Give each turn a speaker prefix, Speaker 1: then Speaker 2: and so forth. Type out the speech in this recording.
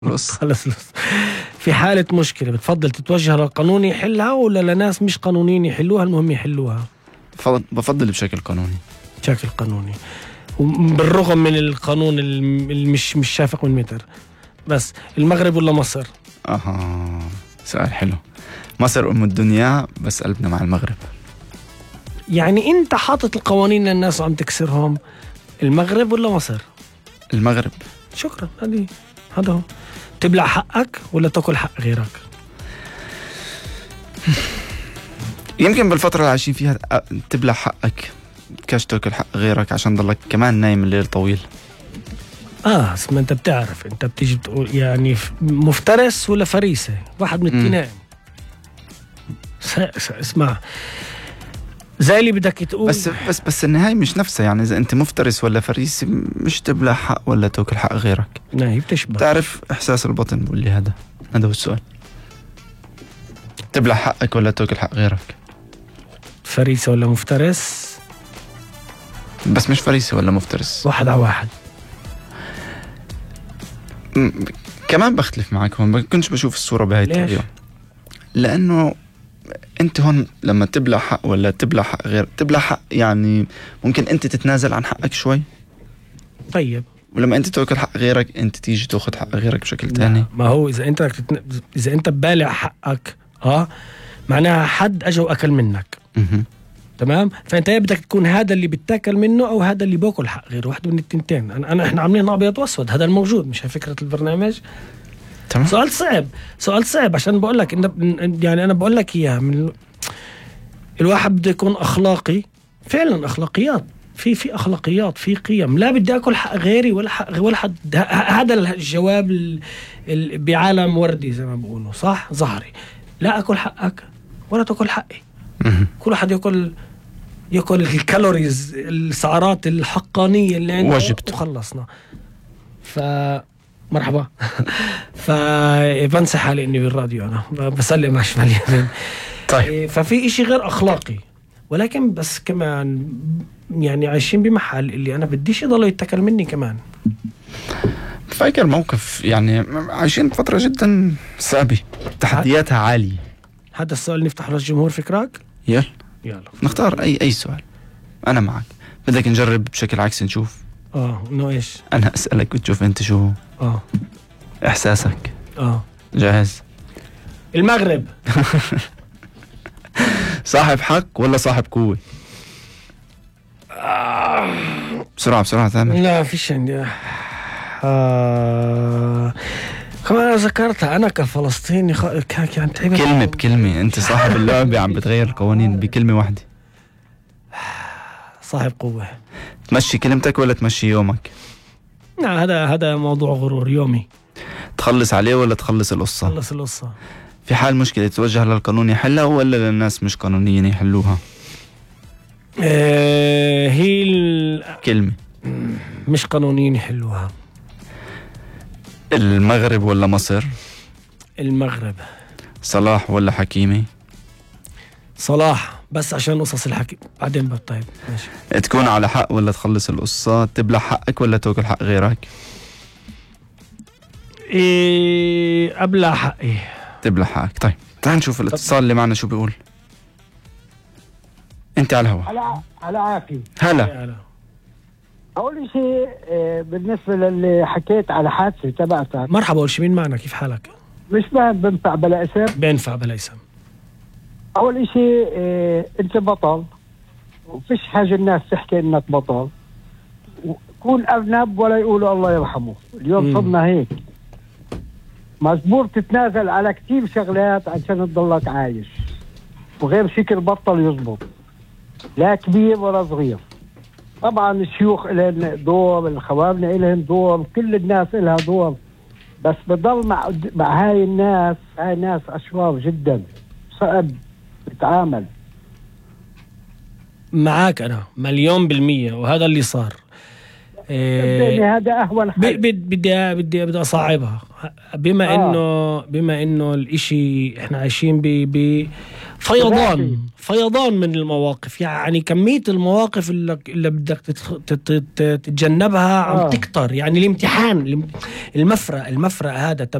Speaker 1: القصة.
Speaker 2: خلص في حالة مشكلة بتفضل تتوجه للقانون يحلها ولا لناس مش قانونيين يحلوها؟ المهم يحلوها.
Speaker 1: بفضل بشكل قانوني.
Speaker 2: بشكل قانوني، بالرغم من القانون اللي مش شافق من متر. بس المغرب ولا مصر؟
Speaker 1: سؤال حلو. مصر أم الدنيا بس قلبنا مع المغرب.
Speaker 2: يعني انت حاطط القوانين للناس وعم تكسرهم. المغرب ولا مصر؟
Speaker 1: المغرب.
Speaker 2: شكرا. هذا هو. تبلع حقك ولا تاكل حق غيرك؟
Speaker 1: يمكن بالفترة اللي عايشين فيها تبلع حقك كاش تاكل حق غيرك عشان ضلك كمان نايم الليل طويل.
Speaker 2: ما انت بتعرف، انت بتيجي بتقول يعني مفترس ولا فريسة، واحد من التنين. اسمع، زي اللي بدك تقول.
Speaker 1: بس النهاية مش نفسها. يعني إذا أنت مفترس ولا فريسي مش تبلع حق ولا تاكل حق غيرك.
Speaker 2: هي بتشبه.
Speaker 1: تعرف إحساس البطن بقول لي هذا هو السؤال. تبلع حقك ولا تاكل حق غيرك؟
Speaker 2: فريسة ولا مفترس؟
Speaker 1: بس مش فريسة ولا مفترس،
Speaker 2: واحد على واحد.
Speaker 1: كمان بختلف معك هون، ما كنتش بشوف الصورة بهاي الطريقة. لأنه أنت هون لما تبلع حق ولا تبلع حق غير، تبلع حق يعني ممكن أنت تتنازل عن حقك شوي.
Speaker 2: طيب،
Speaker 1: ولما أنت تاكل حق غيرك أنت تيجي تاخذ حق غيرك بشكل تاني.
Speaker 2: ما هو إذا أنت بالع حقك معناها حد أجا وأكل منك. تمام. فأنت بدك تكون هذا اللي بتاكل منه أو هذا اللي باكل حق غيره، واحد من التنتين. إحنا عاملين أبيض وأسود، هذا الموجود، مش فكرة البرنامج.
Speaker 1: تمام.
Speaker 2: سؤال صعب عشان بقول لك يعني أنا بقول لك إياها. من الواحد بده يكون أخلاقي فعلا. أخلاقيات، في أخلاقيات، في قيم. لا بدي أكل حق غيري ولا حد. هذا الجواب بعالم وردي زي ما بقولوا، صح؟ ظهري لا أكل حقك ولا تأكل حقي. كل واحد يأكل الكالوريز، السعرات الحقانية اللي عنده
Speaker 1: وجبت
Speaker 2: وخلصنا. مرحبا. فبنسى حالي اني بالراديو، انا بسلم على شمال اليمين.
Speaker 1: طيب.
Speaker 2: ففي اشي غير اخلاقي، ولكن بس كمان يعني عايشين بمحل اللي انا بديش يضلوا يتكل مني كمان.
Speaker 1: فاكر موقف يعني عايشين فترة جدا صعبة، تحدياتها عالية.
Speaker 2: هذا السؤال نفتح للجمهور فكرك؟ يلا
Speaker 1: نختار اي سؤال. انا معك. بدك نجرب بشكل عكسي نشوف؟
Speaker 2: انه ايش؟
Speaker 1: انا اسألك وتشوف انت شو احساسك. جاهز؟
Speaker 2: المغرب.
Speaker 1: صاحب حق ولا صاحب قوة؟ بسرعة ثانية.
Speaker 2: لا فيش عندي. كمان ذكرتها أنا كفلسطيني كان تعبت.
Speaker 1: كلمة بكلمة. أنت صاحب اللعبة عم بتغير القوانين بكلمة واحدة.
Speaker 2: صاحب قوة.
Speaker 1: تمشي كلمتك ولا تمشي يومك؟
Speaker 2: لا هذا موضوع غرور. يومي.
Speaker 1: تخلص عليه ولا تخلص القصة؟
Speaker 2: تخلص القصة.
Speaker 1: في حال مشكلة توجه للقانون يحلها ولا للناس مش قانونيين يحلوها؟
Speaker 2: هي
Speaker 1: كلمة
Speaker 2: مش قانونيين يحلوها.
Speaker 1: المغرب ولا مصر؟
Speaker 2: المغرب.
Speaker 1: صلاح ولا حكيمي؟
Speaker 2: صلاح، بس عشان قصص الحكي بعدين. طيب ماشي.
Speaker 1: تكون على حق ولا تخلص القصة؟ تبلع حقك ولا تاكل حق غيرك؟
Speaker 2: أبلع حقي.
Speaker 1: تبلع حقك. طيب تعال نشوف الاتصال اللي معنا شو بيقول. انت على الهواء.
Speaker 3: على عافية.
Speaker 1: هلا.
Speaker 3: أول شيء بالنسبة للي حكيت على حادثة تبعتك.
Speaker 2: مرحبا. أول شيء مين معنا؟ كيف حالك؟
Speaker 3: مش بنفع بلا اسم.
Speaker 2: بينفع بلا اسم.
Speaker 3: أول شيء أنت بطل، وفيش حاجة الناس تحكي إنك بطل. كون أذنب ولا يقولوا الله يرحمه. اليوم صرنا هيك مجبور تتنازل على كتير شغلات عشان تضلك عايش، وغير شكل بطل يزبط، لا كبير ولا صغير. طبعا الشيوخ لهم دور، الخوارنا لهم دور، كل الناس لها دور، بس بضل مع هاي الناس. هاي ناس أشرار جدا، صعب تتعامل
Speaker 2: معاك. أنا 1,000,000%. وهذا اللي صار.
Speaker 3: هذا أهون حاجة.
Speaker 2: بدي أصعبها. بما إنه الإشي إحنا عايشين فيضان من المواقف، يعني كمية المواقف اللي بدك تتجنبها عم تكتر. يعني الامتحان المفرق هذا